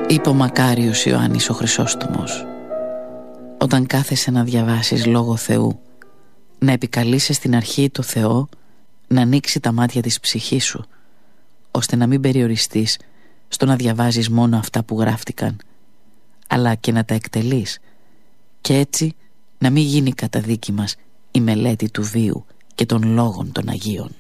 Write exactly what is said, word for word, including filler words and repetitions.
Είπε ο μακάριος Ιωάννης ο Χρυσόστομος: όταν κάθεσαι να διαβάσεις λόγο Θεού, να επικαλείσαι στην αρχή το Θεό, να ανοίξει τα μάτια της ψυχής σου, ώστε να μην περιοριστείς στο να διαβάζεις μόνο αυτά που γράφτηκαν, αλλά και να τα εκτελείς, και έτσι να μην γίνει κατά δίκη μας η μελέτη του βίου και των λόγων των Αγίων.